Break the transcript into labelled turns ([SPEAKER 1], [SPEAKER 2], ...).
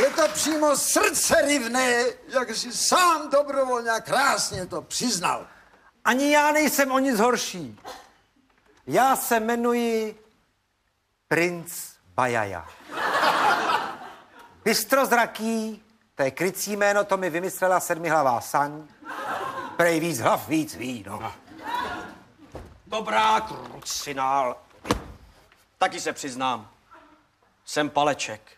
[SPEAKER 1] Je to přímo srdcerivné, jak jsi sám dobrovolně a krásně to přiznal.
[SPEAKER 2] Ani já nejsem o nic horší. Já se jmenuji Princ Bajaja. Bystrozraký, to je krycí jméno, to mi vymyslela sedmihlavá saň. Prej víc hlav, víc víno.
[SPEAKER 3] Dobrá, krucinál. Taky se přiznám. Jsem paleček.